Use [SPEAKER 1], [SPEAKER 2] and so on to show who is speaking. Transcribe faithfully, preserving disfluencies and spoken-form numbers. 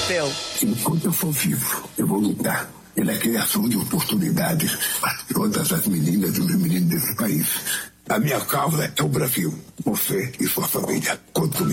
[SPEAKER 1] seu.
[SPEAKER 2] Enquanto eu for vivo, eu vou lutar pela criação de oportunidades para todas as meninas e os meninos desse país. A minha causa é o Brasil. Você e sua família. Conto comigo.